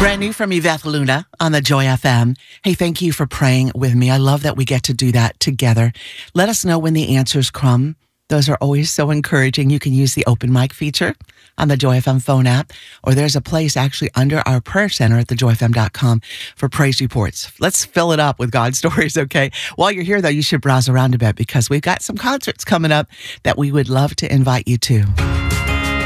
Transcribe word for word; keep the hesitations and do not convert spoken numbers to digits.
Brand new from Yvette Luna on the Joy F M. Hey, thank you for praying with me. I love that we get to do that together. Let us know when the answers come. Those are always so encouraging. You can use the open mic feature on the Joy F M phone app, or there's a place actually under our prayer center at the joy f m dot com for praise reports. Let's fill it up with God stories, okay? While you're here, though, you should browse around a bit because we've got some concerts coming up that we would love to invite you to.